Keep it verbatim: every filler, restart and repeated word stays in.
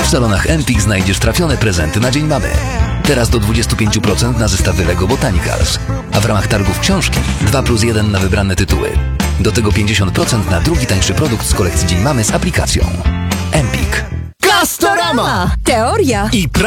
W salonach Empik znajdziesz trafione prezenty na Dzień Mamy. Teraz do dwadzieścia pięć procent na zestawy Lego Botanicals, a w ramach targów książki dwa plus jeden na wybrane tytuły. Do tego pięćdziesiąt procent na drugi tańszy produkt z kolekcji Dzień Mamy z aplikacją. Empik. Castorama! Teoria I